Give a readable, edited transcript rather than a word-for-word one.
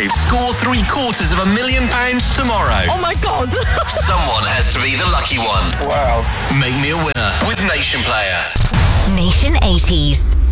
subscribe. Score £750,000 tomorrow. Oh my God. Someone has to be the lucky one. Wow. Make me a winner with Nation Player. Nation 80s.